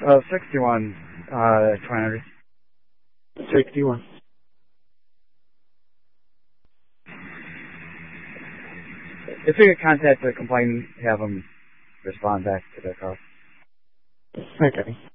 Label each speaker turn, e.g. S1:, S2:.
S1: 61, 2000.
S2: 61.
S1: If we could contact the complainant, have them respond back to their call.
S2: Okay.